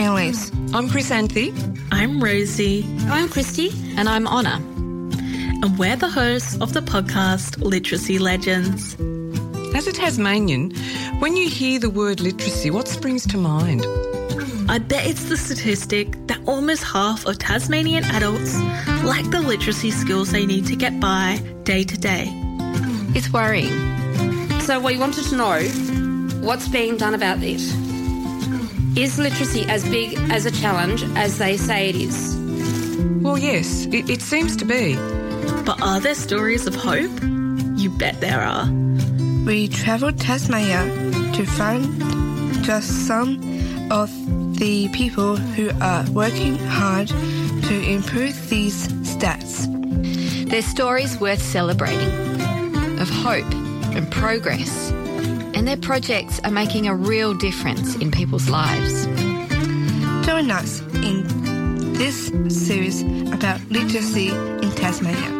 Annalise. I'm Chrysanthi. I'm Rosie. I'm Christy. And I'm Honor. And we're the hosts of the podcast Literacy Legends. As a Tasmanian, when you hear the word literacy, what springs to mind? I bet it's the statistic that almost half of Tasmanian adults lack the literacy skills they need to get by day to day. It's worrying. So we wanted to know what's being done about this. Is literacy as big as a challenge as they say it is? Well, yes, it seems to be. But are there stories of hope? You bet there are. We travelled Tasmania to find just some of the people who are working hard to improve these stats. They're stories worth celebrating, of hope and progress, and their projects are making a real difference in people's lives. Join us in this series about literacy in Tasmania.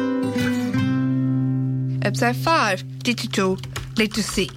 Episode 5, Digital Literacy.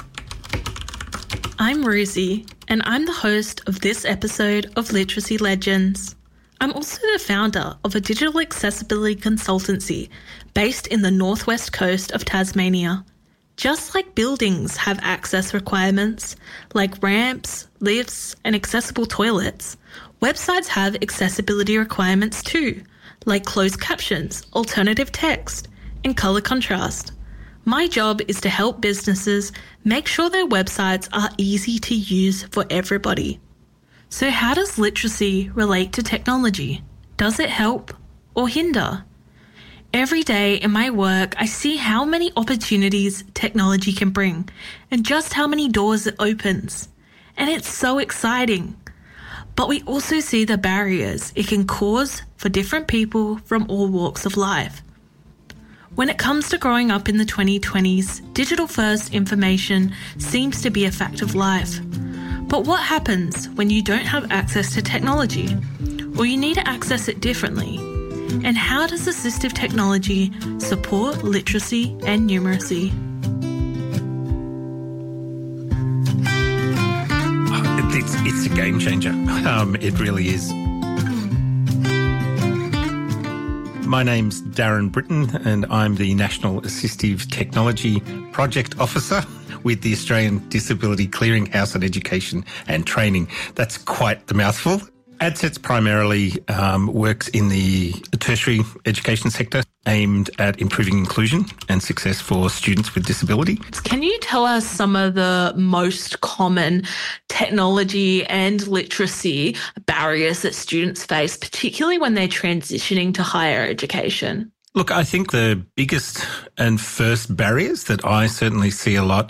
I'm Rosie, and I'm the host of this episode of Literacy Legends. I'm also the founder of a digital accessibility consultancy based in the northwest coast of Tasmania. Just like buildings have access requirements, like ramps, lifts, and accessible toilets, websites have accessibility requirements too, like closed captions, alternative text, and colour contrast. My job is to help businesses make sure their websites are easy to use for everybody. So how does literacy relate to technology? Does it help or hinder? Every day in my work, I see how many opportunities technology can bring and just how many doors it opens. And it's so exciting. But we also see the barriers it can cause for different people from all walks of life. When it comes to growing up in the 2020s, digital-first information seems to be a fact of life. But what happens when you don't have access to technology, or you need to access it differently? And how does assistive technology support literacy and numeracy? It's a game changer. It really is. My name's Darren Britton, and I'm the National Assistive Technology Project Officer with the Australian Disability Clearinghouse on Education and Training. That's quite the mouthful. AdSets primarily works in the tertiary education sector, aimed at improving inclusion and success for students with disability. Can you tell us some of the most common technology and literacy barriers that students face, particularly when they're transitioning to higher education? Look, I think the biggest and first barriers that I certainly see a lot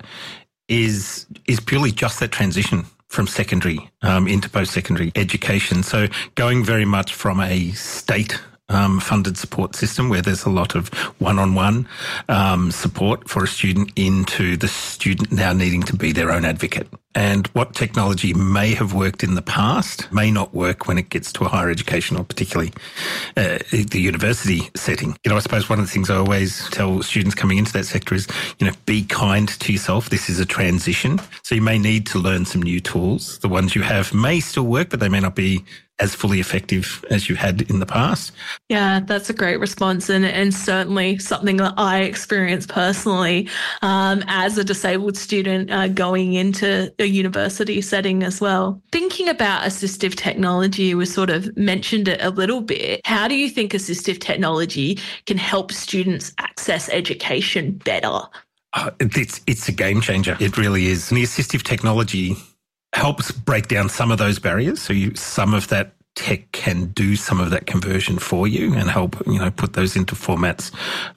is purely just that transition from secondary into post-secondary education. So going very much from a state funded support system where there's a lot of one-on-one support for a student into the student now needing to be their own advocate. And what technology may have worked in the past may not work when it gets to a higher education, or particularly the university setting. I suppose one of the things I always tell students coming into that sector is, be kind to yourself. This is a transition. So you may need to learn some new tools. The ones you have may still work, but they may not be as fully effective as you had in the past. Yeah, that's a great response, and certainly something that I experienced personally as a disabled student going into a university setting as well. Thinking about assistive technology, we sort of mentioned it a little bit. How do you think assistive technology can help students access education better? It's a game changer. It really is. And the assistive technology helps break down some of those barriers. So some of that tech can do some of that conversion for you and help, put those into formats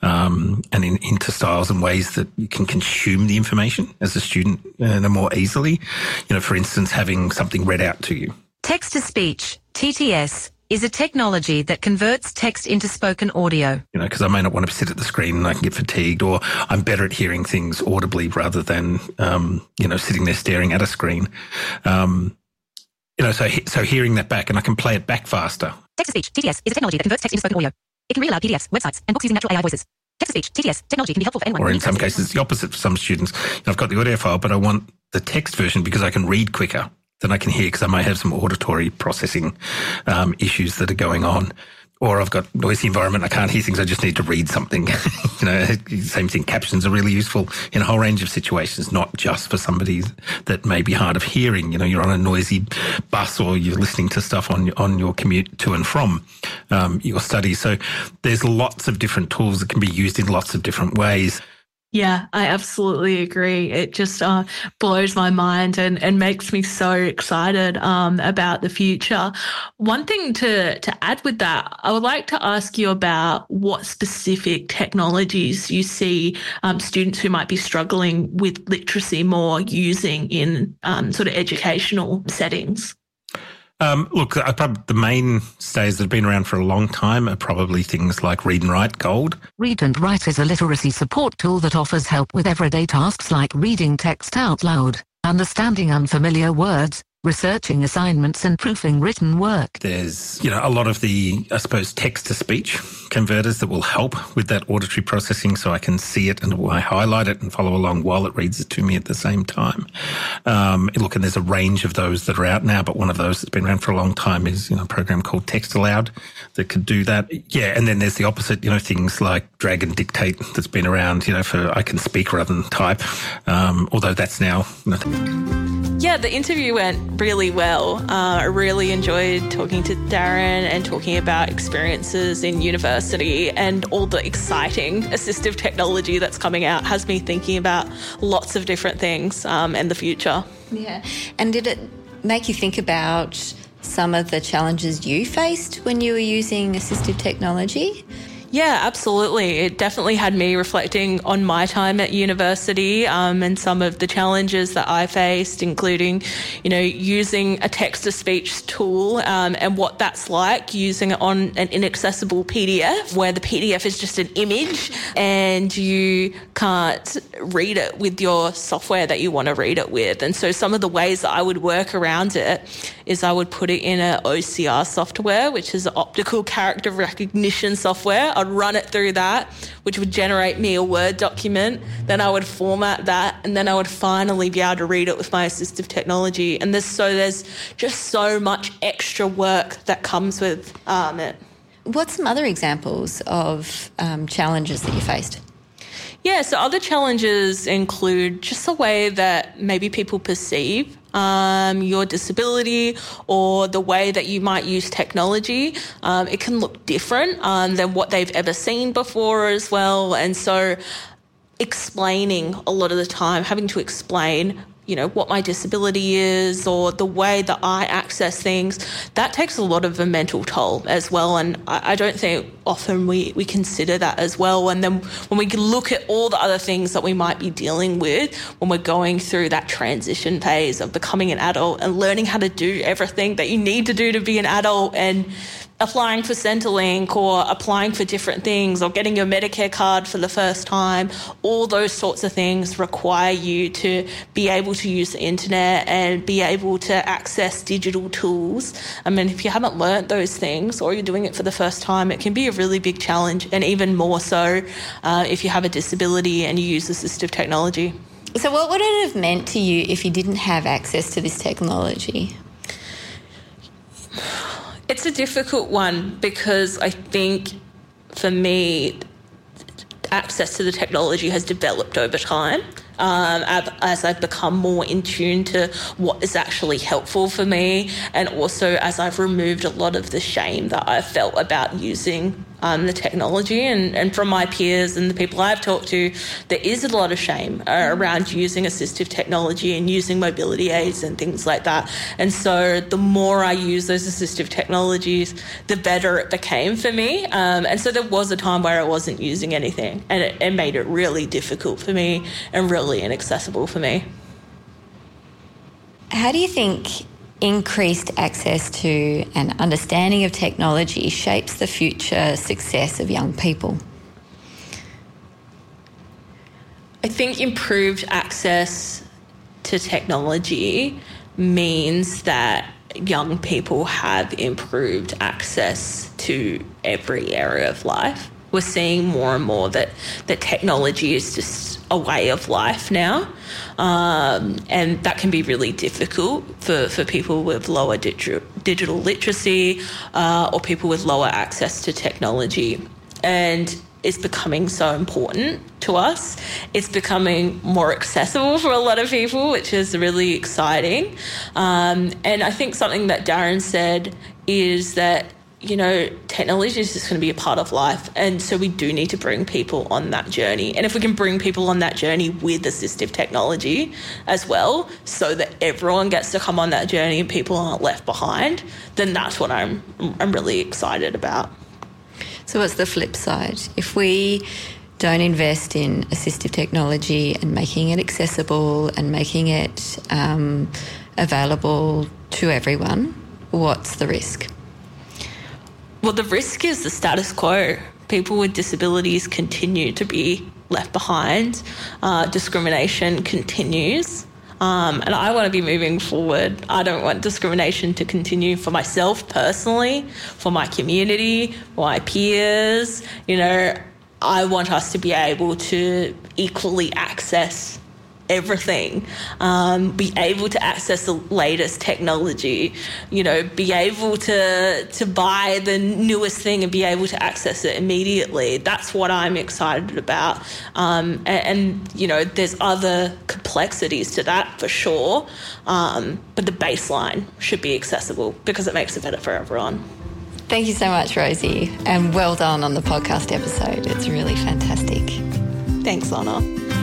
and into styles and ways that you can consume the information as a student more easily. For instance, having something read out to you. Text-to-speech, TTS, is a technology that converts text into spoken audio. Because I may not want to sit at the screen and I can get fatigued, or I'm better at hearing things audibly rather than, sitting there staring at a screen. So hearing that back, and I can play it back faster. Text-to-speech, TTS, is a technology that converts text into spoken audio. It can read aloud PDFs, websites, and books using natural AI voices. Text-to-speech, TTS, technology can be helpful for anyone. Or in some cases, the opposite for some students. I've got the audio file, but I want the text version because I can read quicker. than I can hear because I may have some auditory processing issues that are going on. Or I've got noisy environment, I can't hear things, I just need to read something. Same thing, captions are really useful in a whole range of situations, not just for somebody that may be hard of hearing. You're on a noisy bus or you're listening to stuff on your commute to and from your study. So there's lots of different tools that can be used in lots of different ways. Yeah, I absolutely agree. It just blows my mind and makes me so excited about the future. One thing to add with that, I would like to ask you about what specific technologies you see students who might be struggling with literacy more using in sort of educational settings. Look, the mainstays that have been around for a long time are probably things like Read and Write Gold. Read and Write is a literacy support tool that offers help with everyday tasks like reading text out loud, understanding unfamiliar words, researching assignments and proofing written work. There's, a lot of the, I suppose, text-to-speech converters that will help with that auditory processing so I can see it and I highlight it and follow along while it reads it to me at the same time. And there's a range of those that are out now, but one of those that's been around for a long time is, a program called Text Aloud that could do that. Yeah, and then there's the opposite, things like Drag and Dictate that's been around, for I can speak rather than type, although that's now... Yeah, the interview went really well. I really enjoyed talking to Darren and talking about experiences in university, and all the exciting assistive technology that's coming out has me thinking about lots of different things and the future. Yeah. And did it make you think about some of the challenges you faced when you were using assistive technology? Yeah, absolutely. It definitely had me reflecting on my time at university and some of the challenges that I faced, including, using a text-to-speech tool and what that's like, using it on an inaccessible PDF where the PDF is just an image and you can't read it with your software that you want to read it with. And so some of the ways that I would work around it is I would put it in an OCR software, which is optical character recognition software. I'd run it through that, which would generate me a Word document. Then I would format that, and then I would finally be able to read it with my assistive technology. And there's just so much extra work that comes with it. What's some other examples of challenges that you faced? Yeah, so other challenges include just the way that maybe people perceive your disability or the way that you might use technology. It can look different than what they've ever seen before as well. And so explaining a lot of the time, having to explain what my disability is or the way that I access things, that takes a lot of a mental toll as well. And I don't think often we consider that as well. And then when we look at all the other things that we might be dealing with when we're going through that transition phase of becoming an adult and learning how to do everything that you need to do to be an adult, and applying for Centrelink or applying for different things or getting your Medicare card for the first time, all those sorts of things require you to be able to use the internet and be able to access digital tools. I mean, if you haven't learnt those things or you're doing it for the first time, it can be a really big challenge, and even more so if you have a disability and you use assistive technology. So what would it have meant to you if you didn't have access to this technology? It's a difficult one because I think for me, access to the technology has developed over time as I've become more in tune to what is actually helpful for me, and also as I've removed a lot of the shame that I've felt about using the technology. And from my peers and the people I've talked to, there is a lot of shame around using assistive technology and using mobility aids and things like that. And so the more I use those assistive technologies, the better it became for me. And so there was a time where I wasn't using anything, and it made it really difficult for me and really inaccessible for me. How do you think increased access to and understanding of technology shapes the future success of young people? I think improved access to technology means that young people have improved access to every area of life. We're seeing more and more that technology is just a way of life now, and that can be really difficult for people with lower digital literacy or people with lower access to technology. And it's becoming so important to us. It's becoming more accessible for a lot of people, which is really exciting. And I think something that Darren said is that, you know, technology is just going to be a part of life. And so we do need to bring people on that journey. And if we can bring people on that journey with assistive technology as well, so that everyone gets to come on that journey and people aren't left behind, then that's what I'm really excited about. So what's the flip side? If we don't invest in assistive technology and making it accessible and making it available to everyone, what's the risk? Well, the risk is the status quo. People with disabilities continue to be left behind. Discrimination continues. And I want to be moving forward. I don't want discrimination to continue for myself personally, for my community, for my peers. You know, I want us to be able to equally access everything, be able to access the latest technology, you know, be able to buy the newest thing and be able to access it immediately. That's what I'm excited about. And you know, there's other complexities to that for sure, but the baseline should be accessible because it makes it better for everyone. Thank you so much, Rosie, and well done on the podcast episode. It's really fantastic. Thanks, Anna.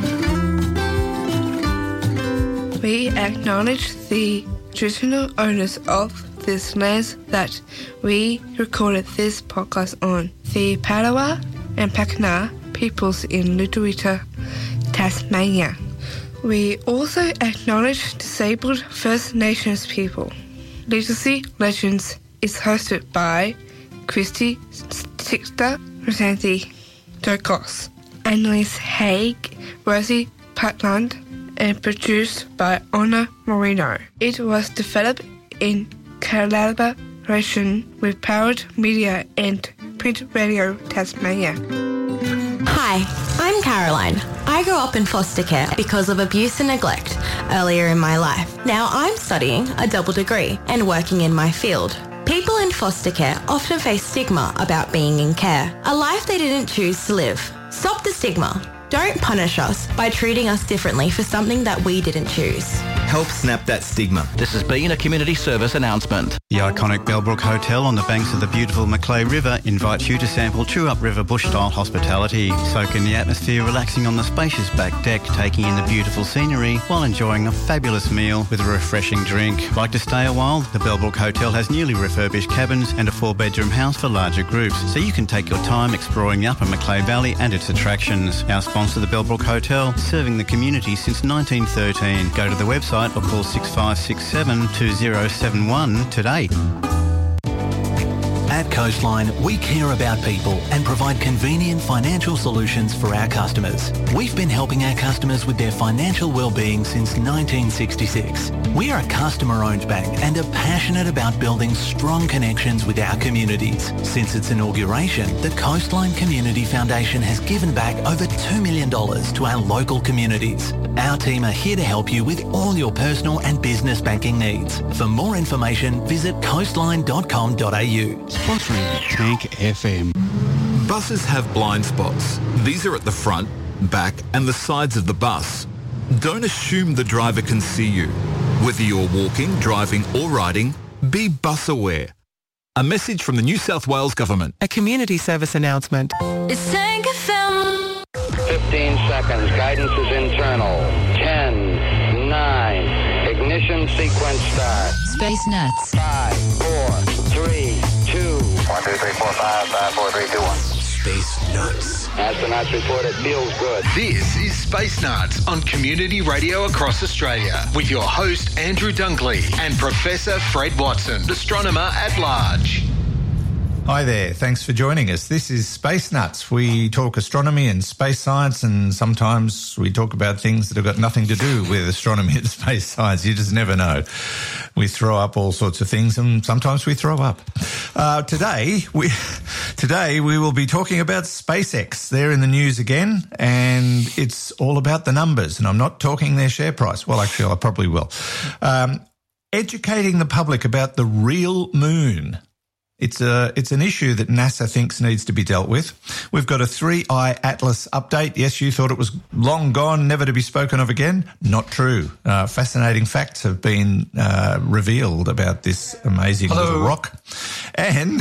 We acknowledge the traditional owners of this land that we recorded this podcast on, the Palawa and Pakana peoples in Lutruwita, Tasmania. We also acknowledge disabled First Nations people. Literacy Legends is hosted by Christy Sixter, Rosanthi Dokos, Annalise Haig, Rosie Patland, and produced by Anna Moreno. It was developed in collaboration with Powered Media and Print Radio Tasmania. Hi, I'm Caroline. I grew up in foster care because of abuse and neglect earlier in my life. Now I'm studying a double degree and working in my field. People in foster care often face stigma about being in care, a life they didn't choose to live. Stop the stigma. Don't punish us by treating us differently for something that we didn't choose. Help snap that stigma. This has been a community service announcement. The iconic Bellbrook Hotel on the banks of the beautiful Macleay River invites you to sample True Up River bush-style hospitality. Soak in the atmosphere, relaxing on the spacious back deck, taking in the beautiful scenery while enjoying a fabulous meal with a refreshing drink. Like to stay a while? The Bellbrook Hotel has newly refurbished cabins and a 4-bedroom house for larger groups, so you can take your time exploring the Upper Macleay Valley and its attractions. Our sponsor, the Bellbrook Hotel, serving the community since 1913. Go to the website or call 6567 2071 today. At Coastline, we care about people and provide convenient financial solutions for our customers. We've been helping our customers with their financial well-being since 1966. We are a customer-owned bank and are passionate about building strong connections with our communities. Since its inauguration, the Coastline Community Foundation has given back over $2 million to our local communities. Our team are here to help you with all your personal and business banking needs. For more information, visit coastline.com.au. Sponsoring Bank FM. Buses have blind spots. These are at the front, back and the sides of the bus. Don't assume the driver can see you. Whether you're walking, driving or riding, be bus aware. A message from the New South Wales Government. A community service announcement. It's Tank FM. 15 seconds. Guidance is internal. 10, 9. Ignition sequence start. Space Nuts. 5, 4, 3, 2. 1, 2, 3, 4, 5, 5, 4, 3, 2, 1. Space Nuts. Astronauts report it feels good. This is Space Nuts on Community Radio across Australia with your host Andrew Dunkley and Professor Fred Watson, astronomer at large. Hi there, thanks for joining us. This is Space Nuts. We talk astronomy and space science, and sometimes we talk about things that have got nothing to do with astronomy and space science. You just never know. We throw up all sorts of things, and sometimes we throw up. Today we will be talking about SpaceX. They're in the news again, and it's all about the numbers. And I'm not talking their share price. Well, actually, I probably will. Educating the public about the real moon. It's an issue that NASA thinks needs to be dealt with. We've got a 3i Atlas update. Yes, you thought it was long gone, never to be spoken of again. Not true. Fascinating facts have been revealed about this amazing little rock. And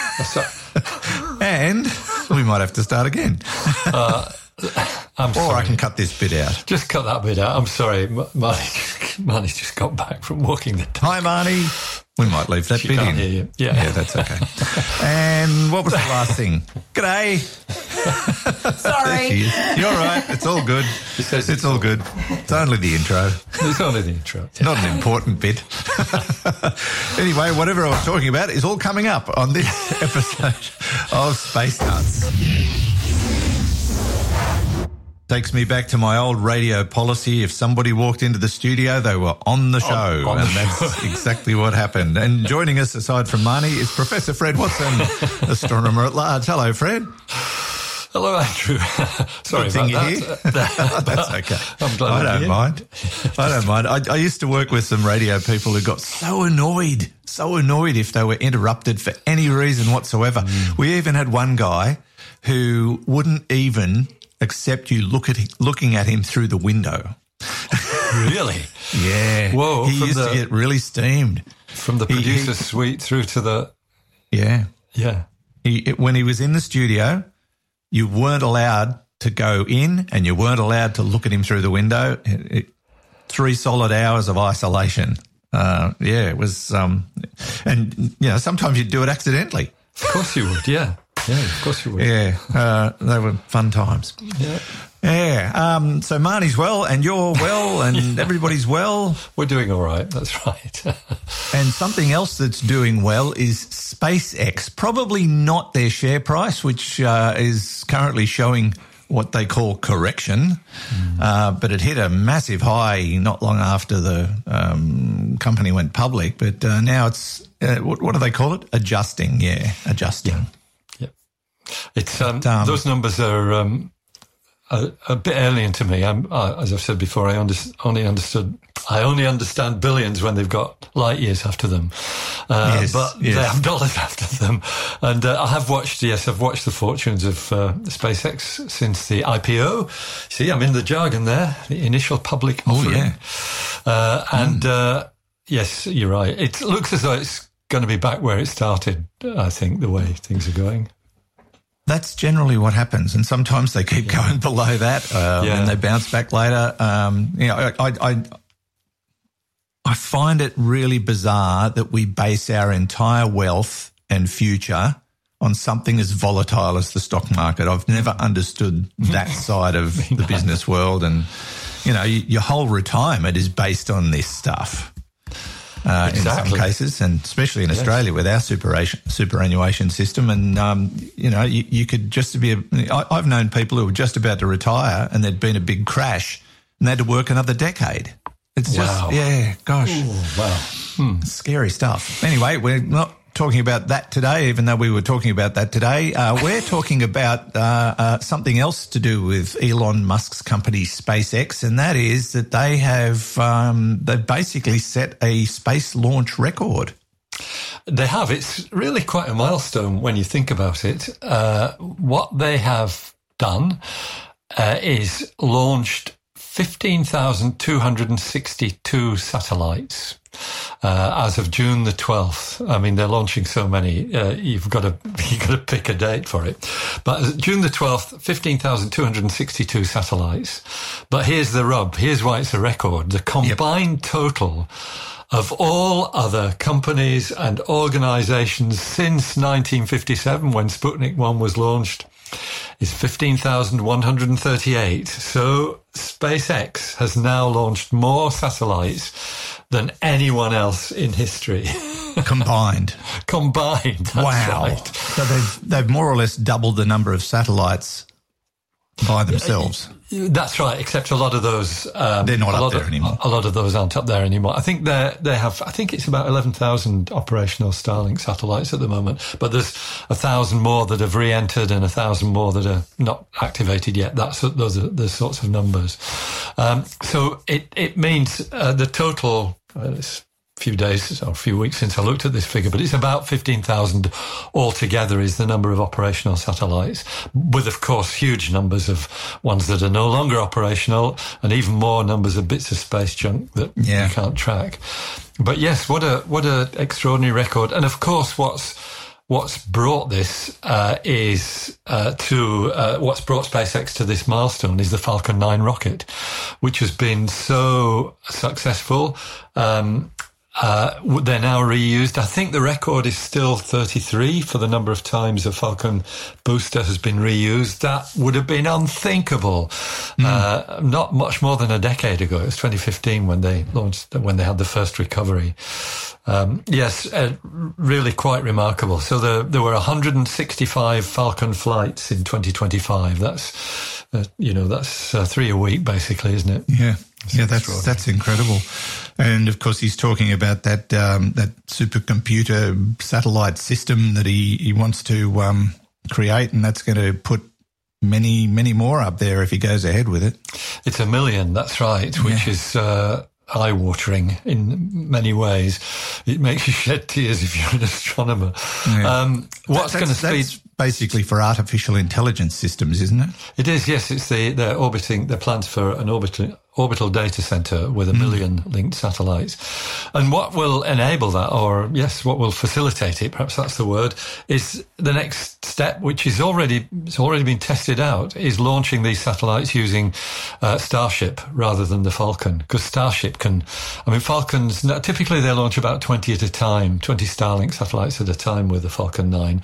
and we might have to start again. I'm sorry. Or I can cut this bit out. Just cut that bit out. I'm sorry. Marnie's just got back from walking the dog. Hi, Marnie. We might leave that bit in. Hear you. Yeah, that's okay. And what was the last thing? G'day. Sorry. You're all right. It's all good. It's all good. It's only the intro. It's only the intro. It's not an important bit. Anyway, whatever I was talking about is all coming up on this episode of Space Nuts. Takes me back to my old radio policy. If somebody walked into the studio, they were on the show. And that's exactly what happened. And joining us, aside from Marnie, is Professor Fred Watson, astronomer at large. Hello, Fred. Hello, Andrew. Sorry Good thing about you're that. Here. That's okay. I'm glad I don't you're mind. I don't mind. I used to work with some radio people who got so annoyed if they were interrupted for any reason whatsoever. We even had one guy who wouldn't even accept you looking at him through the window. Really? Yeah. Whoa. He used to get really steamed. From the producer's suite through to the... Yeah. Yeah. When he was in the studio, you weren't allowed to go in and you weren't allowed to look at him through the window. 3 solid hours of isolation. It was... and, sometimes you'd do it accidentally. Of course you would, yeah. Yeah, of course you would. Yeah, they were fun times. Yeah. Yeah. So Marnie's well and you're well and everybody's well. We're doing all right, that's right. And something else that's doing well is SpaceX. Probably not their share price, which is currently showing what they call correction. But it hit a massive high not long after the company went public. But now it's, what do they call it? Adjusting, adjusting. Yeah. It's those numbers are a bit alien to me. As I've said before, I only understand billions when they've got light years after them, but they have dollars after them. And I've watched the fortunes of SpaceX since the IPO. See, I'm in the jargon there. The initial public offering. Yes, you're right. It looks as though it's going to be back where it started. I think the way things are going. That's generally what happens, and sometimes they keep going below that, and they bounce back later. I find it really bizarre that we base our entire wealth and future on something as volatile as the stock market. I've never understood that side of the business world, and your whole retirement is based on this stuff. In some cases, and especially in Australia with our superannuation system. And, you could just I've known people who were just about to retire and there'd been a big crash and they had to work another decade. It's just, scary stuff. Anyway, we're not talking about that today, even though we were talking about that today. We're talking about something else to do with Elon Musk's company SpaceX, and that is that they have they've basically set a space launch record. They have. It's really quite a milestone when you think about it. What they have done is launched 15,262 satellites. As of June the 12th. I mean, they're launching so many, you've got to pick a date for it. But June the 12th, 15,262 satellites. But here's the rub. Here's why it's a record. The combined total of all other companies and organizations since 1957, when Sputnik 1 was launched, is 15,138. So SpaceX has now launched more satellites than anyone else in history. Combined. That's wow. Right. So they've more or less doubled the number of satellites by themselves. That's right, except a lot of those they're not up there anymore. A lot of those aren't up there anymore. I think they have. I think it's about 11,000 operational Starlink satellites at the moment, but there's 1,000 more that have re-entered and 1,000 more that are not activated yet. Those are the sorts of numbers. So it means the total. It's few days or a few weeks since I looked at this figure, but it's about 15,000 altogether is the number of operational satellites, with, of course, huge numbers of ones that are no longer operational and even more numbers of bits of space junk that you can't track. But yes, what a extraordinary record. And of course, what's brought this what's brought SpaceX to this milestone is the Falcon 9 rocket, which has been so successful. They're now reused. I think the record is still 33 for the number of times a Falcon booster has been reused. That would have been unthinkable not much more than a decade ago. It was 2015 when they had the first recovery. Really quite remarkable. So there were 165 Falcon flights in 2025. That's 3 a week basically, isn't it? Yeah. That's incredible. And of course, he's talking about that supercomputer satellite system that he wants to create, and that's going to put many, many more up there if he goes ahead with it. It's 1 million, that's right, which is eye-watering in many ways. It makes you shed tears if you're an astronomer. Yeah. That's basically for artificial intelligence systems, isn't it? It is, yes. It's they're plans for an orbital data center with 1 million linked satellites. And what will enable that, what will facilitate it, perhaps that's the word, is the next step, which is already been tested out, is launching these satellites using Starship rather than the Falcon. Because Starship Falcons, typically they launch about 20 at a time, 20 Starlink satellites at a time with the Falcon 9.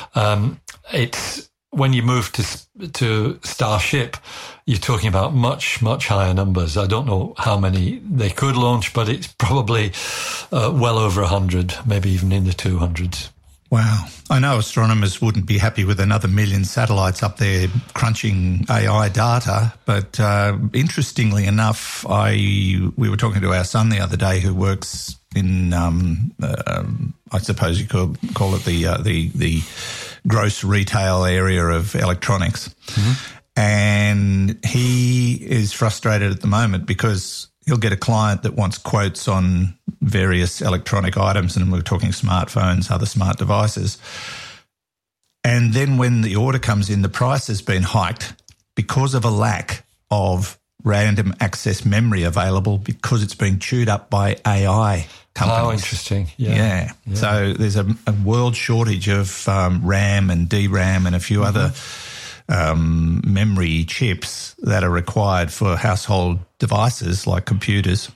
It's when you move to Starship, you're talking about much, much higher numbers. I don't know how many they could launch, but it's probably well over 100, maybe even in the 200s. Wow. I know astronomers wouldn't be happy with another 1 million satellites up there crunching AI data, but interestingly enough, we were talking to our son the other day who works in, I suppose you could call it the gross retail area of electronics. Mm-hmm. And he is frustrated at the moment because he'll get a client that wants quotes on various electronic items, and we're talking smartphones, other smart devices. And then when the order comes in, the price has been hiked because of a lack of random access memory available because it's been chewed up by AI companies. Oh, interesting. Yeah. So there's a world shortage of RAM and DRAM and a few other memory chips that are required for household devices like computers,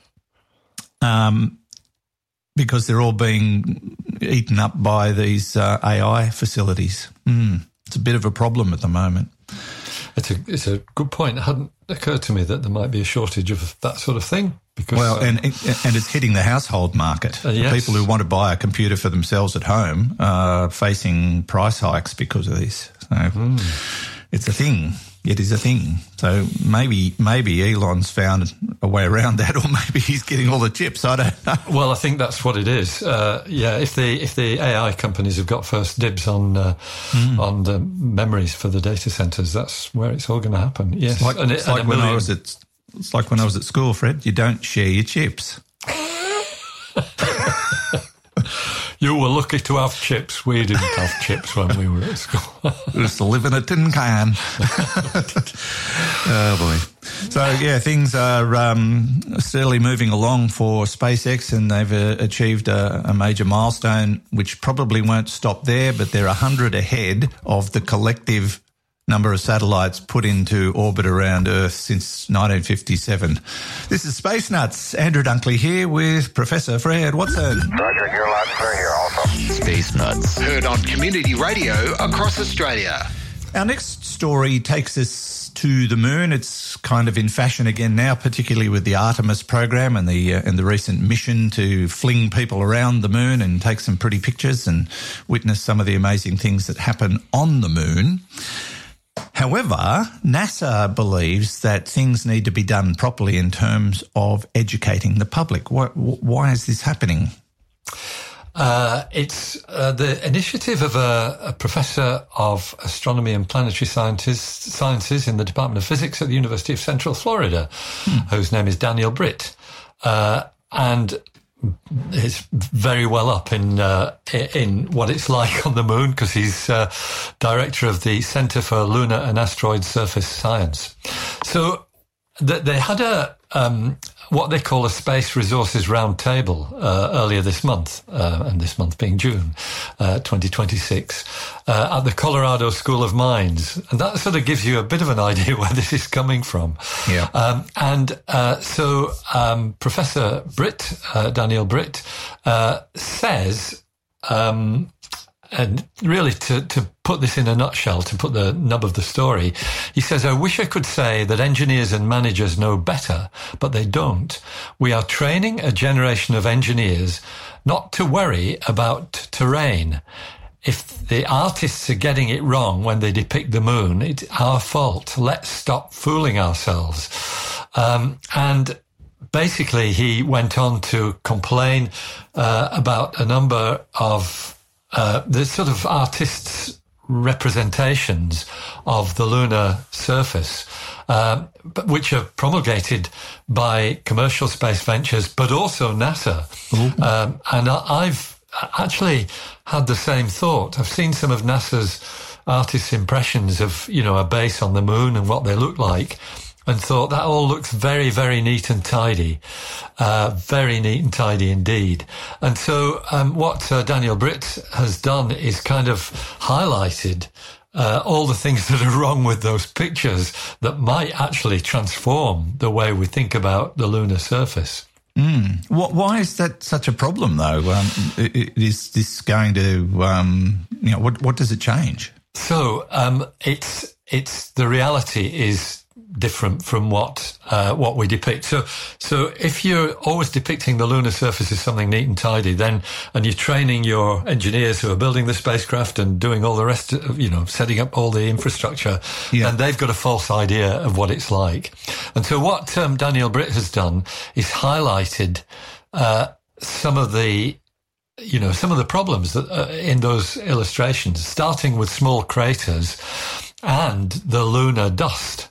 because they're all being eaten up by these AI facilities. It's a bit of a problem at the moment. It's a good point. It hadn't occurred to me that there might be a shortage of that sort of thing. Because, and it's hitting the household market. Yes. People who want to buy a computer for themselves at home are facing price hikes because of this. So it's a thing. It is a thing. So maybe Elon's found a way around that, or maybe he's getting all the chips. I don't know. Well, I think that's what it is. If the AI companies have got first dibs on the memories for the data centers, that's where it's all going to happen. Yes, it's like when I was at school, Fred. You don't share your chips. You were lucky to have chips. We didn't have chips when we were at school. We used to live in a tin can. Oh, boy. So, things are steadily moving along for SpaceX, and they've achieved a major milestone, which probably won't stop there, but they're 100 ahead of the collective number of satellites put into orbit around Earth since 1957. This is Space Nuts. Andrew Dunkley here with Professor Fred Watson. Roger, you're loud and clear here also. Space Nuts. Heard on community radio across Australia. Our next story takes us to the moon. It's kind of in fashion again now, particularly with the Artemis program and the recent mission to fling people around the moon and take some pretty pictures and witness some of the amazing things that happen on the moon. However, NASA believes that things need to be done properly in terms of educating the public. Why is this happening? It's the initiative of a professor of astronomy and planetary sciences in the Department of Physics at the University of Central Florida, whose name is Daniel Britt. And is very well up in what it's like on the moon, because he's director of the Center for Lunar and Asteroid Surface Science. So they had what they call a Space Resources Roundtable earlier this month, and this month being June 2026, at the Colorado School of Mines. And that sort of gives you a bit of an idea where this is coming from. Yeah. So Professor Britt, Daniel Britt, says, and really to put this in a nutshell, to put the nub of the story, he says, I wish I could say that engineers and managers know better, but they don't. We are training a generation of engineers not to worry about terrain. If the artists are getting it wrong when they depict the moon, it's our fault. Let's stop fooling ourselves. And basically he went on to complain about a number of the sort of artists' representations of the lunar surface, which are promulgated by commercial space ventures, but also NASA. And I've actually had the same thought. I've seen some of NASA's artists' impressions of, a base on the moon and what they look like, and thought that all looks very, very neat and tidy. Very neat and tidy indeed. And so what Daniel Britt has done is kind of highlighted all the things that are wrong with those pictures that might actually transform the way we think about the lunar surface. Why is that such a problem, though? Is this going to, what does it change? So it's the reality is different from what we depict. So if you're always depicting the lunar surface as something neat and tidy, and you're training your engineers who are building the spacecraft and doing all the rest of, setting up all the infrastructure, then they've got a false idea of what it's like. And so what Daniel Britt has done is highlighted some of the problems that in those illustrations, starting with small craters and the lunar dust.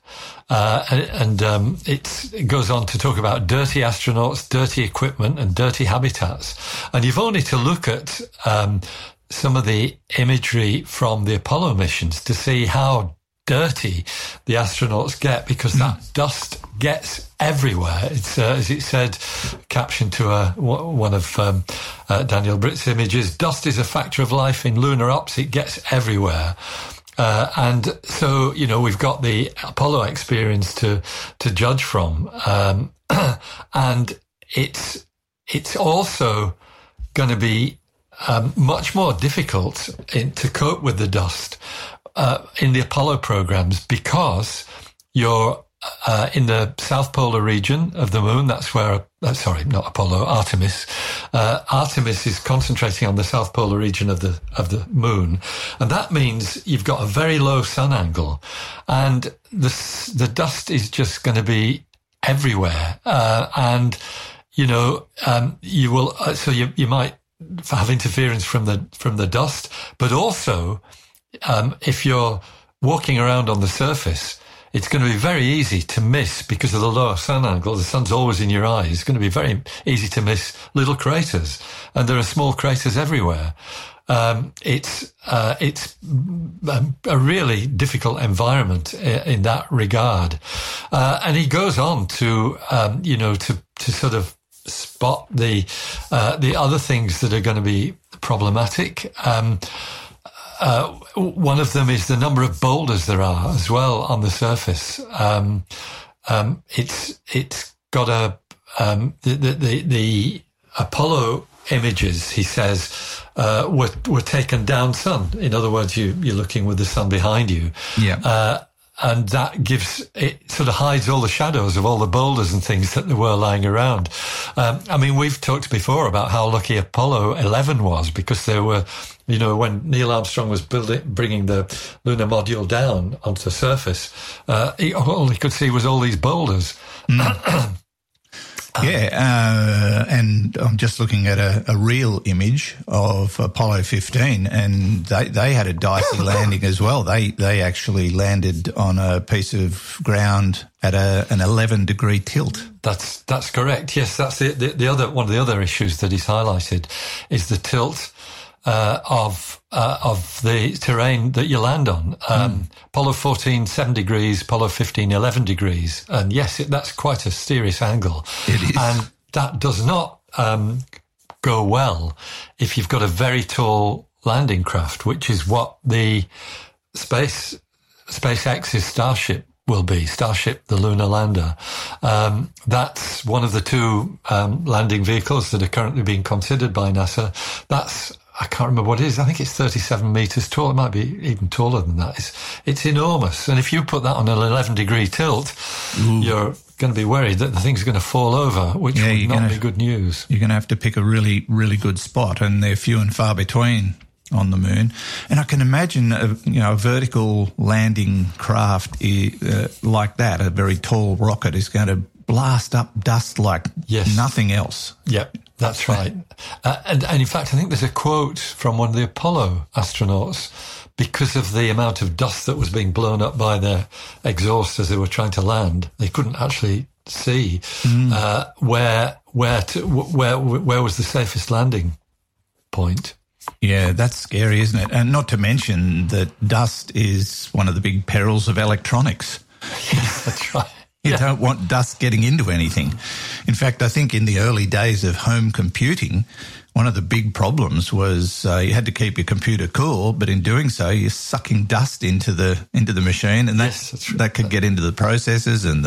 It goes on to talk about dirty astronauts, dirty equipment, and dirty habitats. And you've only to look at some of the imagery from the Apollo missions to see how dirty the astronauts get, because that dust gets everywhere. It's, as it said, captioned to one of Daniel Britt's images, dust is a factor of life in lunar ops. It gets everywhere. And so, we've got the Apollo experience to judge from. And it's also going to be much more difficult to cope with the dust in the Apollo programs, because you're in the South Polar region of the moon. That's where, not Apollo, Artemis. Artemis is concentrating on the South Polar region of the moon. And that means you've got a very low sun angle, and the dust is just going to be everywhere. You will, so you might have interference from the dust, but also, if you're walking around on the surface, it's going to be very easy to miss, because of the lower sun angle. The sun's always in your eyes. It's going to be very easy to miss little craters, and there are small craters everywhere. It's a really difficult environment in that regard. And he goes on to, to sort of spot the other things that are going to be problematic. One of them is the number of boulders there are as well on the surface. It's got the Apollo images, he says, were taken down sun. In other words, you're looking with the sun behind you. Yeah. And that sort of hides all the shadows of all the boulders and things that there were lying around. I mean, we've talked before about how lucky Apollo 11 was, because there were, when Neil Armstrong was bringing the lunar module down onto the surface, all he could see was all these boulders. And I'm just looking at a real image of Apollo 15, and they had a dicey landing as well. They actually landed on a piece of ground at an 11-degree tilt. That's correct. Yes, that's the other one of the other issues that he's highlighted is the tilt of the terrain that you land on. Apollo 14, 7 degrees, Apollo 15, 11 degrees. And yes, that's quite a serious angle. It is. And that does not go well if you've got a very tall landing craft, which is what the SpaceX's Starship will be. Starship, the lunar lander. That's one of the two landing vehicles that are currently being considered by NASA. I can't remember what it is. I think it's 37 metres tall. It might be even taller than that. It's enormous. And if you put that on an 11-degree tilt, you're going to be worried that the thing's going to fall over, which would not be good news. You're going to have to pick a really, really good spot, and they're few and far between on the moon. And I can imagine a vertical landing craft like that, a very tall rocket, is going to blast up dust like nothing else. Yep. That's right. And in fact, I think there's a quote from one of the Apollo astronauts, because of the amount of dust that was being blown up by their exhaust as they were trying to land. They couldn't actually see where was the safest landing point. Yeah, that's scary, isn't it? And not to mention that dust is one of the big perils of electronics. Yes, that's right. You don't want dust getting into anything. In fact, I think in the early days of home computing, one of the big problems was you had to keep your computer cool, but in doing so, you're sucking dust into the machine, and that could get into the processors and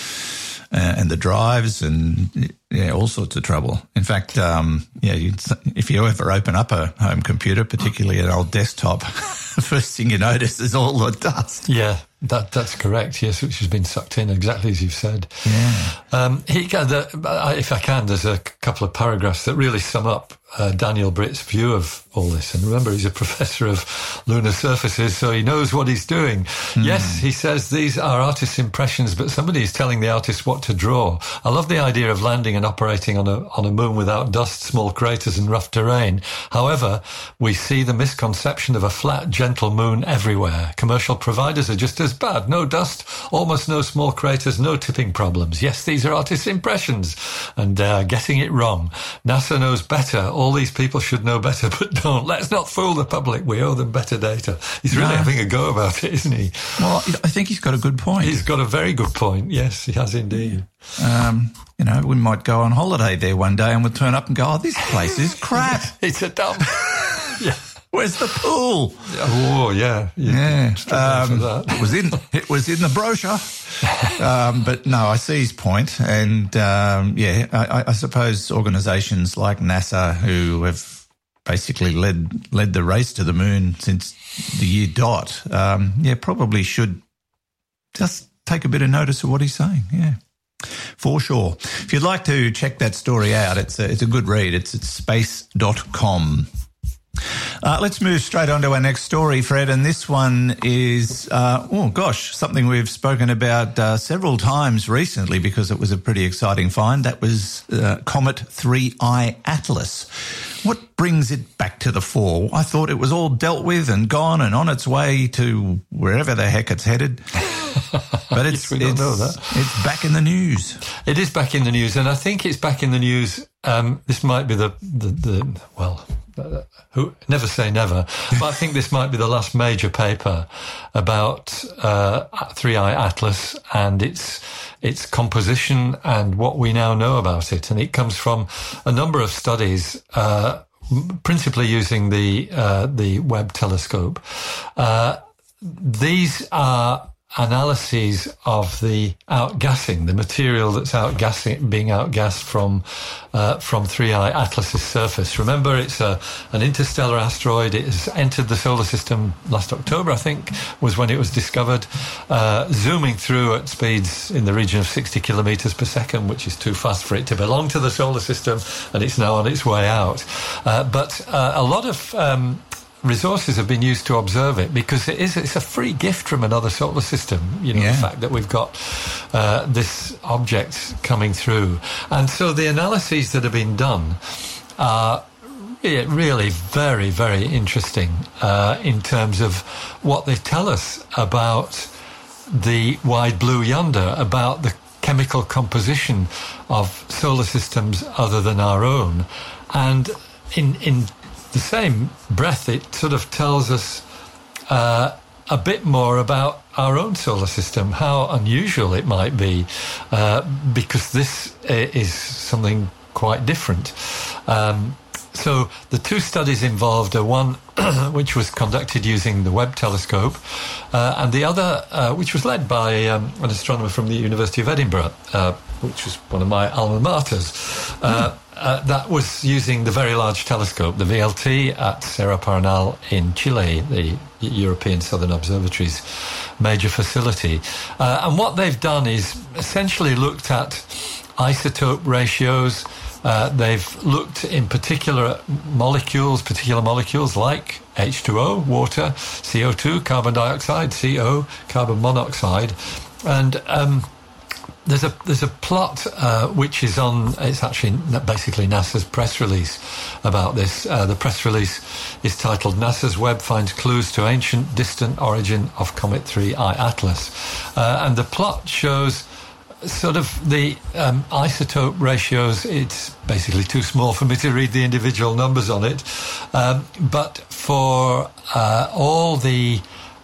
the drives and all sorts of trouble. In fact, if you ever open up a home computer, particularly an old desktop, the first thing you notice is all the dust. Yeah. That's correct, yes, which has been sucked in, exactly as you've said. Yeah. If I can, there's a couple of paragraphs that really sum up Daniel Britt's view of all this. And remember, he's a professor of lunar surfaces, so he knows what he's doing. Yes, he says these are artist's impressions, but somebody is telling the artist what to draw. I love the idea of landing and operating on a moon without dust, small craters and rough terrain. However, we see the misconception of a flat, gentle moon everywhere. Commercial providers are just as bad. No dust, almost no small craters, no tipping problems. Yes, these are artists' impressions, and getting it wrong. NASA knows better. All these people should know better, but don't. Let's not fool the public. We owe them better data. He's really having a go about it, isn't he? Well, I think he's got a good point. He's got a very good point. Yes, he has indeed. We might go on holiday there one day and we'll turn up and go, this place is crap. It's a dump. Yeah. Where's the pool? Oh, yeah. It was in the brochure. But no, I see his point. And, I suppose organisations like NASA, who have basically led the race to the moon since the year dot, probably should just take a bit of notice of what he's saying. Yeah. For sure. If you'd like to check that story out, it's a good read. It's at space.com. Let's move straight on to our next story, Fred, and this one is, something we've spoken about several times recently because it was a pretty exciting find. That was Comet 3I Atlas. What brings it back to the fore? I thought it was all dealt with and gone and on its way to wherever the heck it's headed. But it's back in the news. It is back in the news, and I think it's back in the news. This might be never say never, but I think this might be the last major paper about 3I Atlas and its composition and what we now know about it. And it comes from a number of studies, principally using the Webb telescope. These are analyses of the outgassing, the material that's being outgassed from 3I Atlas's surface. Remember, it's an interstellar asteroid. It has entered the solar system last October, I think, was when it was discovered, zooming through at speeds in the region of 60 kilometres per second, which is too fast for it to belong to the solar system, and it's now on its way out. But a lot of resources have been used to observe it because it's a free gift from another solar system, the fact that we've got this object coming through. And so the analyses that have been done are really very, very interesting in terms of what they tell us about the wide blue yonder, about the chemical composition of solar systems other than our own. And in the same breath, it sort of tells us a bit more about our own solar system, how unusual it might be, because this is something quite different. So the two studies involved are one which was conducted using the Webb telescope, and the other which was led by an astronomer from the University of Edinburgh, which was one of my alma maters. That was using the Very Large Telescope, the VLT, at Cerro Paranal in Chile, the European Southern Observatory's major facility. And what they've done is essentially looked at isotope ratios. They've looked in particular molecules like H2O, water, CO2, carbon dioxide, CO, carbon monoxide, and there's a plot which is on. It's actually basically NASA's press release about this. The press release is titled "NASA's Webb finds clues to ancient distant origin of Comet 3I Atlas," and the plot shows sort of the isotope ratios. It's basically too small for me to read the individual numbers on it, but for all the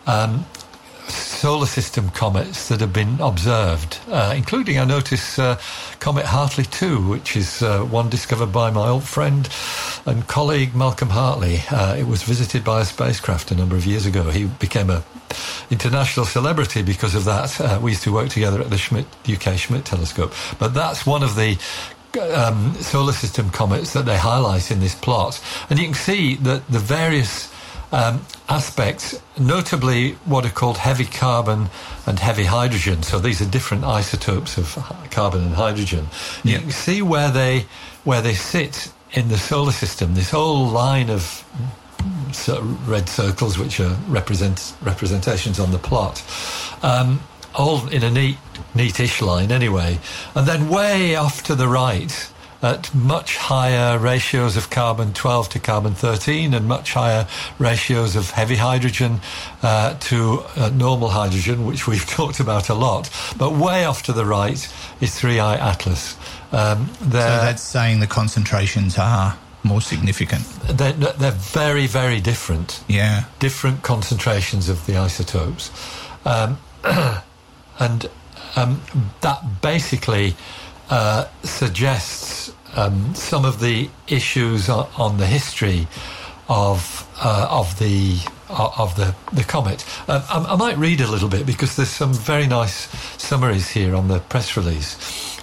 solar system comets that have been observed, including, I notice, Comet Hartley 2, which is one discovered by my old friend and colleague Malcolm Hartley. It was visited by a spacecraft a number of years ago. He became a international celebrity because of that. We used to work together at the UK Schmidt telescope. But that's one of the solar system comets that they highlight in this plot. And you can see that the various aspects, notably what are called heavy carbon and heavy hydrogen. So these are different isotopes of carbon and hydrogen. You can see where they sit in the solar system. This whole line of red circles, which are representations on the plot, all in a neatish line anyway. And then way off to the right, at much higher ratios of carbon-12 to carbon-13 and much higher ratios of heavy hydrogen to normal hydrogen, which we've talked about a lot. But way off to the right is 3I Atlas. So that's saying the concentrations are more significant. They're very, very different. Yeah. Different concentrations of the isotopes. And that basically suggests some of the issues on the history of the comet. I might read a little bit because there's some very nice summaries here on the press release.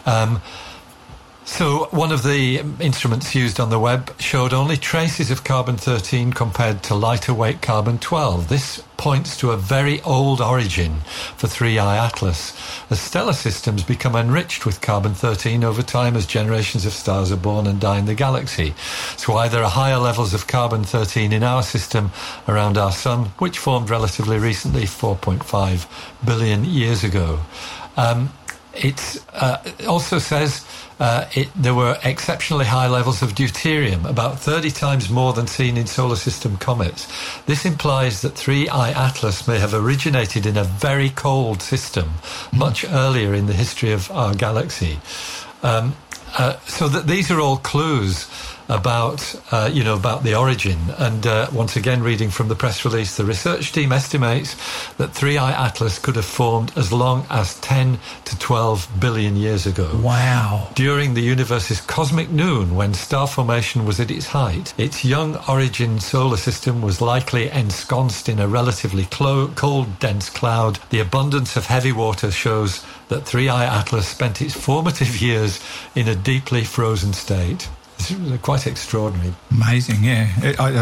So one of the instruments used on the Webb showed only traces of carbon-13 compared to lighter weight carbon-12. This points to a very old origin for 3I Atlas, as stellar systems become enriched with carbon-13 over time as generations of stars are born and die in the galaxy. That's why there are higher levels of carbon-13 in our system around our sun, which formed relatively recently, 4.5 billion years ago. It also says there were exceptionally high levels of deuterium, about 30 times more than seen in solar system comets. This implies that 3I Atlas may have originated in a very cold system much earlier in the history of our galaxy. So that these are all clues about the origin. And once again, reading from the press release, the research team estimates that 3i Atlas could have formed as long as 10 to 12 billion years ago. Wow. During the universe's cosmic noon, when star formation was at its height, its young origin solar system was likely ensconced in a relatively cold, dense cloud. The abundance of heavy water shows that 3i Atlas spent its formative years in a deeply frozen state. It's quite extraordinary. Amazing, yeah.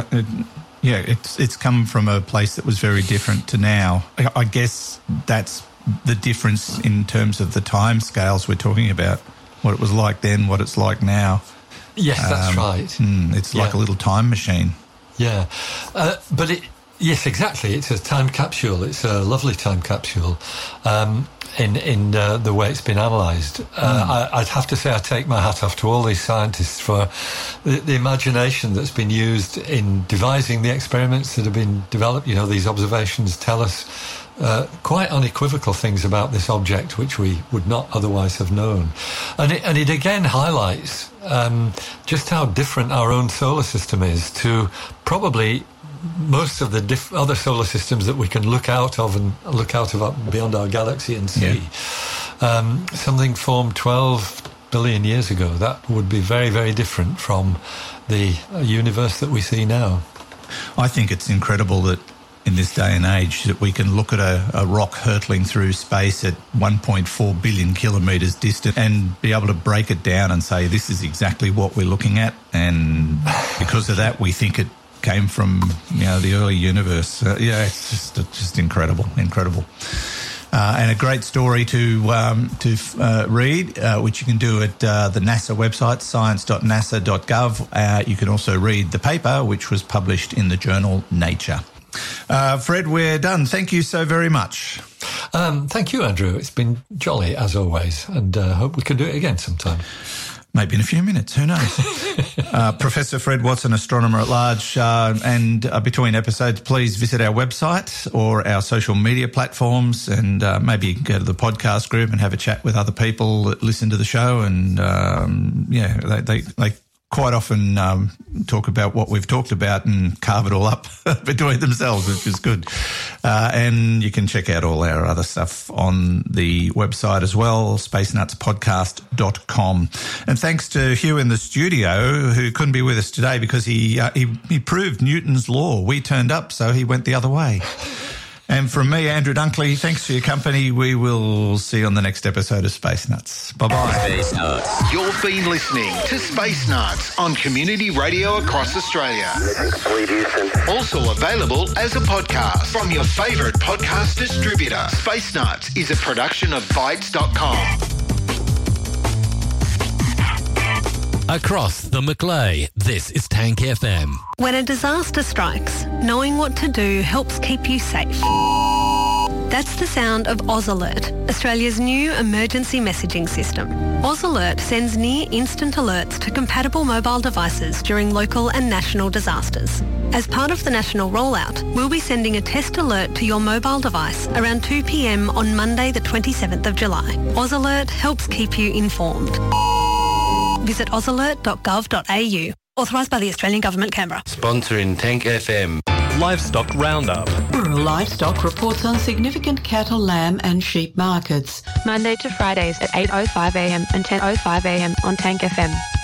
It's come from a place that was very different to now. I guess that's the difference in terms of the time scales we're talking about. What it was like then, what it's like now. Yes, that's right. It's like a little time machine. Yeah, yes, exactly. It's a time capsule. It's a lovely time capsule. In the way it's been analysed. I'd have to say I take my hat off to all these scientists for the imagination that's been used in devising the experiments that have been developed. These observations tell us quite unequivocal things about this object which we would not otherwise have known. And it again highlights just how different our own solar system is to probably most of the other solar systems that we can look out of up beyond our galaxy and see. Yeah. Something formed 12 billion years ago. That would be very, very different from the universe that we see now. I think it's incredible that in this day and age that we can look at a rock hurtling through space at 1.4 billion kilometres distant and be able to break it down and say this is exactly what we're looking at, and because of that we think it came from the early universe. It's just incredible. And a great story to read, which you can do at the NASA website, science.nasa.gov. You can also read the paper, which was published in the journal Nature. Fred, we're done. Thank you so very much. Thank you, Andrew. It's been jolly, as always, and hope we can do it again sometime. Maybe in a few minutes, who knows? Professor Fred Watson, astronomer at large, and between episodes, please visit our website or our social media platforms, and maybe go to the podcast group and have a chat with other people that listen to the show. And they quite often talk about what we've talked about and carve it all up between themselves, which is good. And you can check out all our other stuff on the website as well, spacenutspodcast.com. And thanks to Hugh in the studio, who couldn't be with us today because he proved Newton's law. We turned up, so he went the other way. And from me, Andrew Dunkley, thanks for your company. We will see you on the next episode of Space Nuts. Bye-bye. Space Nuts. You've been listening to Space Nuts on Community Radio across Australia. Also available as a podcast from your favourite podcast distributor. Space Nuts is a production of Bytes.com. Across the Macleay, this is Tank FM. When a disaster strikes, knowing what to do helps keep you safe. That's the sound of AusAlert, Australia's new emergency messaging system. AusAlert sends near-instant alerts to compatible mobile devices during local and national disasters. As part of the national rollout, we'll be sending a test alert to your mobile device around 2 p.m. on Monday the 27th of July. AusAlert helps keep you informed. Visit ausalert.gov.au. Authorised by the Australian Government, Canberra. Sponsoring Tank FM. Livestock Roundup. Rural Livestock reports on significant cattle, lamb and sheep markets. Monday to Fridays at 8:05 a.m. and 10:05 a.m. on Tank FM.